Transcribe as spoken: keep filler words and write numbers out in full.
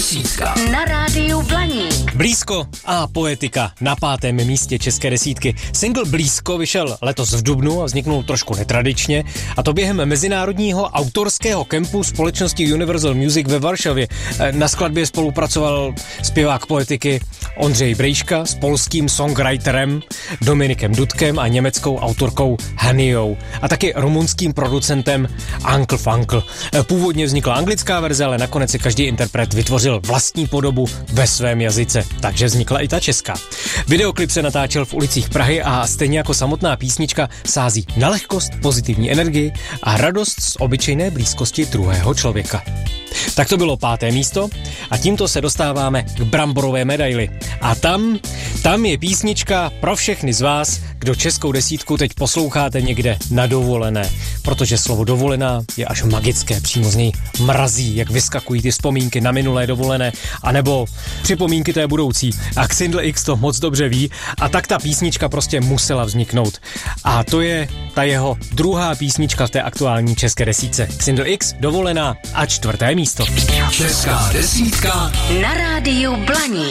desítka na rádiu Blaník. Blízko a poetika na pátém místě české desítky. Single Blízko vyšel letos v dubnu a vzniknul trošku netradičně, a to během mezinárodního autorského kempu společnosti Universal Music ve Varšavě. Na skladbě spolupracoval zpěvák poetiky Ondřej Brejška s polským songwriterem Dominikem Dudkem a německou autorkou Haniou a taky rumunským producentem Uncle Funkle. Původně vznikla anglická verze, ale nakonec si každý interpret vytvořil vlastní podobu ve svém jazyce, takže vznikla i ta česká. Videoklip se natáčel v ulicích Prahy a stejně jako samotná písnička sází na lehkost, pozitivní energii a radost z obyčejné blízkosti druhého člověka. Tak to bylo páté místo a tímto se dostáváme k bramborové medaili. A tam, tam je písnička pro všechny z vás, kdo českou desítku teď posloucháte někde na dovolené, protože slovo dovolená je až magické, přímo z něj mrazí, jak vyskakují ty vzpomínky na minulé dovolené, anebo připomínky té budoucí. A Xindl X to moc dobře ví, a tak ta písnička prostě musela vzniknout. A to je ta jeho druhá písnička v té aktuální české desítce. Xindl X, dovolená a čtvrté místo. Česká desítka na rádiu Blaník.